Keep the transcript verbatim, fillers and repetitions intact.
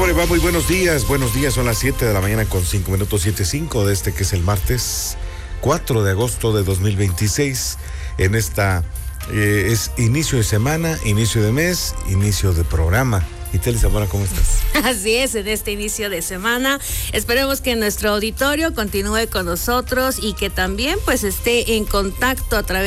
le va? Muy buenos días, buenos días, son las siete de la mañana con cinco minutos, siete cinco de este que es el martes cuatro de agosto de dos mil veintiséis. En esta eh, es inicio de semana, inicio de mes, inicio de programa. Itzel Zamora, ¿cómo estás? Así es, en este inicio de semana esperemos que nuestro auditorio continúe con nosotros y que también pues esté en contacto a través